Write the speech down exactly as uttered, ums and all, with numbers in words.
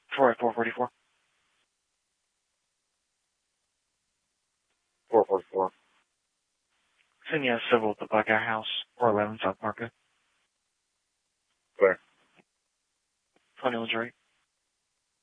Troy, four forty-four. four forty-four. Senior Civil at the Buckeye House, four eleven South Market. Where? Tony Drake.